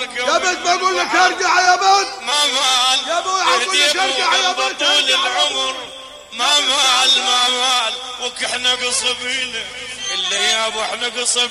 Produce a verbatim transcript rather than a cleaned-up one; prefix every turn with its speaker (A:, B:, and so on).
A: قبل ما اقول لك ارجع يا بنت
B: ما مال
A: يا ابوي اقول لك ارجع يا بنت
B: طول العمر ما مال ما مال وك احنا قصبينا اللي يا ابو احنا قصب